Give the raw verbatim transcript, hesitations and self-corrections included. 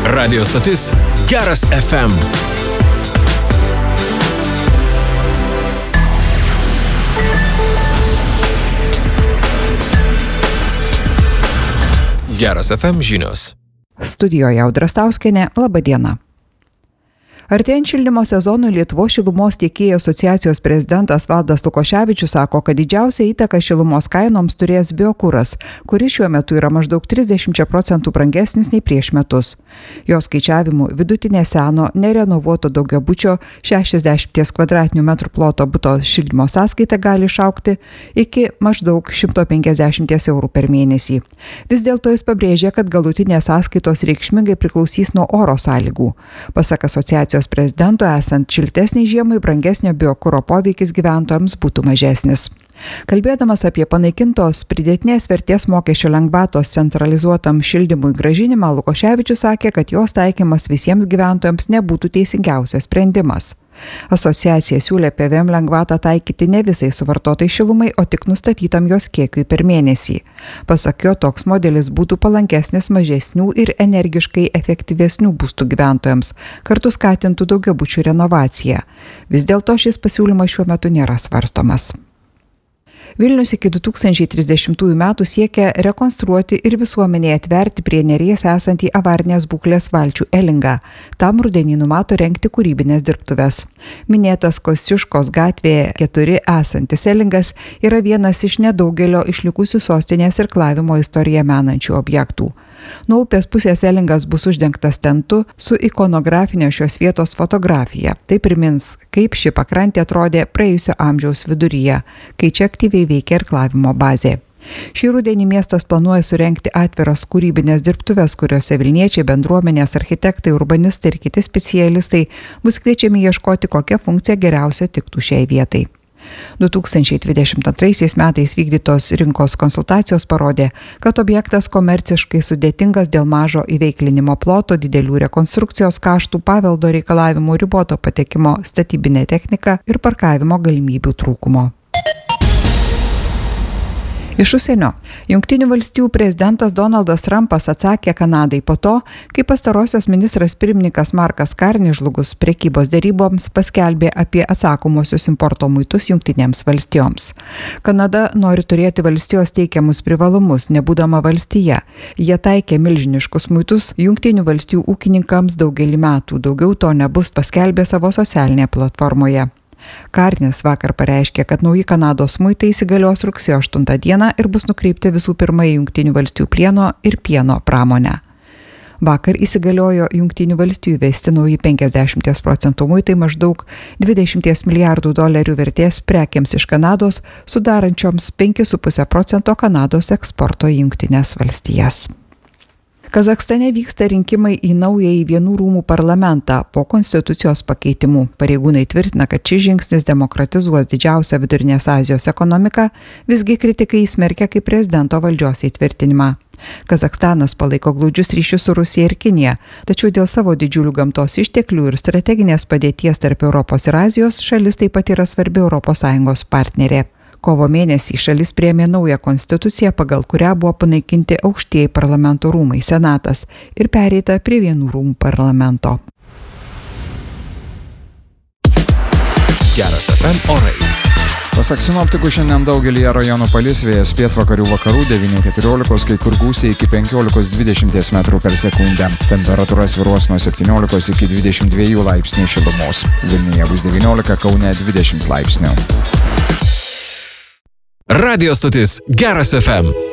Radio stotis Geras F M. Geras F M žinios. Studijoje Audra Stauskienė, laba diena. Artėjant šildymo sezonui Lietuvos šilumos tiekėjų asociacijos prezidentas Valdas Lukoševičius sako, kad didžiausią įtaką šilumos kainoms turės biokuras, kuris šiuo metu yra maždaug trisdešimt procentų brangesnis nei prieš metus. Jo skaičiavimu vidutinė seno, nerenovuoto daugiabučio šešiasdešimt kvadratinių metrų ploto buto šildymo sąskaita gali išaugti iki maždaug šimto penkiasdešimt eurų per mėnesį. Vis dėlto jis pabrėžė, kad galutinės sąskaitos reikšmingai priklausys nuo oro sąlygų. Pasak asociacijos prezidento, esant šiltesnei žiemai, brangesnio biokuro poveikis gyventojams būtų mažesnis. Kalbėdamas apie panaikintos pridėtinės vertės mokesčio lengvatos centralizuotam šildymui grąžinimą, Lukoševičius sakė, kad jos taikymas visiems gyventojams nebūtų teisingiausias sprendimas. Asociacija siūlė P V M lengvatą taikyti ne visai suvartotai šilumai, o tik nustatytam jos kiekiui per mėnesį. Pasak jo, toks modelis būtų palankesnis mažesnių ir energiškai efektyvesnių būstų gyventojams, kartu skatintų daugiabučių renovaciją. Vis dėlto šis pasiūlymas šiuo metu nėra svarstomas. Vilnius iki du tūkstančiai trisdešimtųjų metų siekia rekonstruoti ir visuomenėje atverti prie Neries esantį avarinės būklės valčių Elingą. Tam rudenį numato rengti kūrybinės dirbtuves. Minėtas Kosciuškos gatvėje keturi esantis Elingas yra vienas iš nedaugelio išlikusių sostinės irklavimo istoriją menančių objektų. Nuo upės pusės Elingas bus uždengtas tentu su ikonografinė šios vietos fotografija. Tai primins, kaip ši pakrantė atrodė praėjusio amžiaus viduryje, kai čia aktyviai veikia irklavimo bazė. Šį rudenį miestas planuoja surengti atviras kūrybinės dirbtuves, kuriuose Vilniečiai, bendruomenės, architektai, urbanistai ir kiti specialistai bus kviečiami ieškoti, kokia funkcija geriausia tiktų šiai vietai. du tūkstančiai dvidešimt antraisiais metais vykdytos rinkos konsultacijos parodė, kad objektas komerciškai sudėtingas dėl mažo įveiklinimo ploto, didelių rekonstrukcijos kaštų, paveldo reikalavimų, riboto patekimo statybinė technika ir parkavimo galimybių trūkumo. Iš užsienio. Jungtinių valstijų prezidentas Donaldas Trumpas atsakė Kanadai po to, kai pastarosios ministras pirmininkas Markas Karni žlugus prekybos deryboms paskelbė apie atsakomosius importo muitus Jungtinėms valstijoms. Kanada nori turėti valstijos teikiamus privalumus, nebūdama valstija. Jie taikė milžiniškus muitus Jungtinių valstijų ūkininkams daugelį metų. Daugiau to nebus, paskelbė savo socialinėje platformoje. Karnis vakar pareiškė, kad nauji Kanados muitai įsigalios rugsėjo aštuntą dieną ir bus nukreipti visų pirma į Jungtinių valstijų plieno ir pieno pramonę. Vakar įsigaliojo Jungtinių valstijų įvesti nauji penkiasdešimt procentų muitai maždaug dvidešimt milijardų dolerių vertės prekiams iš Kanados, sudarančioms penki su puse procento Kanados eksporto į Jungtines valstijas. Kazachstane vyksta rinkimai į naująjį vienų rūmų parlamentą po konstitucijos pakeitimų. Pareigūnai tvirtina, kad šis žingsnis demokratizuos didžiausią Vidurinės Azijos ekonomiką, visgi kritikai įsmerkia kaip prezidento valdžios įtvirtinimą. Kazachstanas palaiko glaudžius ryšius su Rusija ir Kinija, tačiau dėl savo didžiulių gamtos išteklių ir strateginės padėties tarp Europos ir Azijos šalis taip pat yra svarbi Europos Sąjungos partnerė. Kovo mėnesį šalis priėmė naują konstituciją, pagal kurią buvo panaikinti aukštieji parlamento rūmai senatas ir pereita prie vienų rūmų parlamento. Geras F M orai. Pasak sinoptikų, šiandien daugelyje rajonų palis, vėjas pietvakarių vakarų devyni keturiolikos, kai kur gūsiai iki penkiolikos dvidešimt metrų per sekundę. Temperatūra svyruos nuo septyniolikos iki dvidešimt dviejų laipsnių šilumos. Vilniuje bus devyniolika, Kaune dvidešimt laipsnių. Radio stotis Geras F M.